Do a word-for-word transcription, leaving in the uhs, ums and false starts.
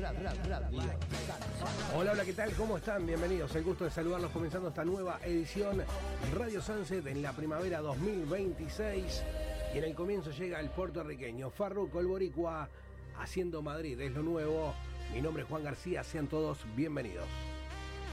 Hola, hola, ¿qué tal? ¿Cómo están? Bienvenidos. El gusto de saludarlos comenzando esta nueva edición Radio Sunset en la primavera dos mil veintiséis. Y en el comienzo llega el puertorriqueño Farruko el Boricua haciendo Madrid. Es lo nuevo. Mi nombre es Juan García. Sean todos bienvenidos.